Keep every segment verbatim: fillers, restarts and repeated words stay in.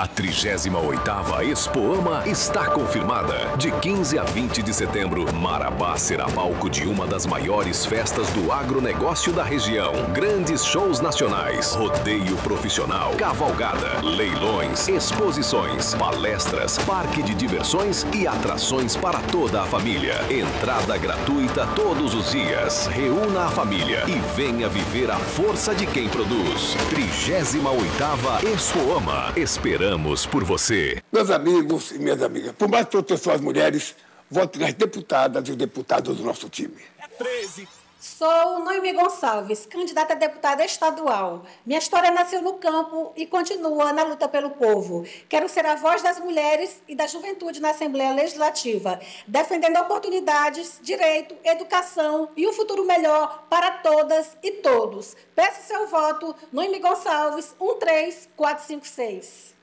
A trigésima oitava Expoama está confirmada. De quinze a vinte de setembro, Marabá será palco de uma das maiores festas do agronegócio da região. Grandes shows nacionais, rodeio profissional, cavalgada, leilões, exposições, palestras, parque de diversões e atrações para toda a família. Entrada gratuita todos os dias. Reúna a família e venha viver a força de quem produz. trigésima oitava Expoama. Esperamos por você. Meus amigos e minhas amigas, por mais proteção às mulheres, vote nas deputadas e deputados do nosso time. É treze. Sou Noemi Gonçalves, candidata a deputada estadual. Minha história nasceu no campo e continua na luta pelo povo. Quero ser a voz das mulheres e da juventude na Assembleia Legislativa, defendendo oportunidades, direito, educação e um futuro melhor para todas e todos. Peço seu voto, Noemi Gonçalves, um três quatro cinco seis.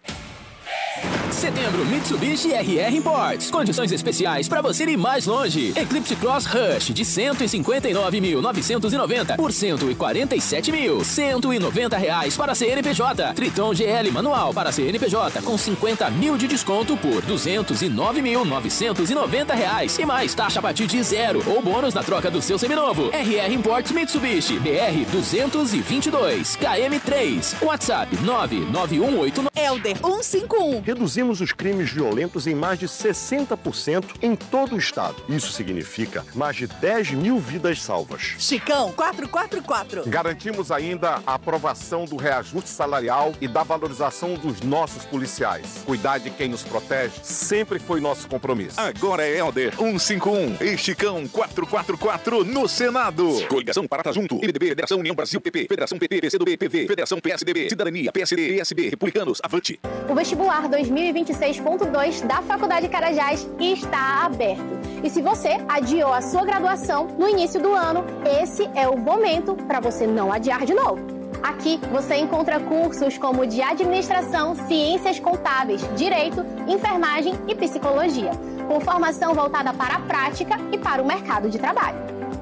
Setembro, Mitsubishi R R Imports. Condições especiais para você ir mais longe. Eclipse Cross Rush de cento e cinquenta e nove mil novecentos e noventa por cento e quarenta e sete mil cento e noventa reais para C N P J. Triton G L manual para C N P J com cinquenta mil de desconto por duzentos e nove mil novecentos e noventa reais e mais taxa a partir de zero ou bônus na troca do seu seminovo. R R Imports Mitsubishi B R duzentos e vinte e dois K M três. WhatsApp nove nove um oito nove. Helder cento e cinquenta e um. Reduzimos os crimes violentos em mais de sessenta por cento em todo o estado. Isso significa mais de dez mil vidas salvas. Chicão quatrocentos e quarenta e quatro. Garantimos ainda a aprovação do reajuste salarial e da valorização dos nossos policiais. Cuidar de quem nos protege sempre foi nosso compromisso. Agora é Helder cento e cinquenta e um e Chicão quatrocentos e quarenta e quatro no Senado. Coligação Parata Junto, M D B, Federação União Brasil, P P, Federação P P, P C do B, P V, Federação P S D B, Cidadania, P S D, P S B, Republicanos, Avante. O vestibular dois mil e vinte e seis ponto dois da Faculdade Carajás está aberto. E se você adiou a sua graduação no início do ano, esse é o momento para você não adiar de novo. Aqui você encontra cursos como de administração, ciências contábeis, direito, enfermagem e psicologia, com formação voltada para a prática e para o mercado de trabalho.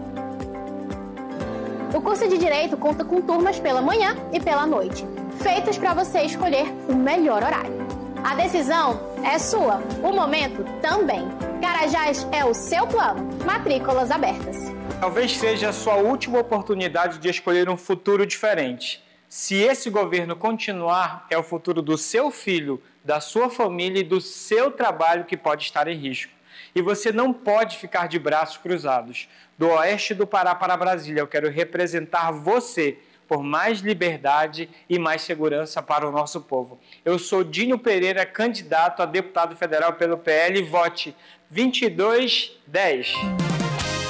O curso de Direito conta com turmas pela manhã e pela noite, feitos para você escolher o melhor horário. A decisão é sua, o momento também. Carajás é o seu plano. Matrículas abertas. Talvez seja a sua última oportunidade de escolher um futuro diferente. Se esse governo continuar, é o futuro do seu filho, da sua família e do seu trabalho que pode estar em risco. E você não pode ficar de braços cruzados. Do oeste do Pará para Brasília, eu quero representar você por mais liberdade e mais segurança para o nosso povo. Eu sou Dinho Pereira, candidato a deputado federal pelo P L. Vote vinte e dois dez.